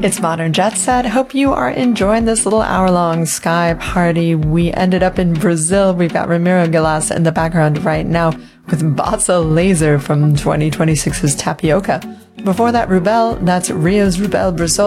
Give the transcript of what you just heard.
It's Modern Jet Set. Hope you are enjoying this little hour-long Sky party. We ended up in Brazil. We've got Ramiro Galas in the background right now with Bossa Laser from 2026's Tapioca. Before that, Rubel, that's Rio's Rubel Brazil.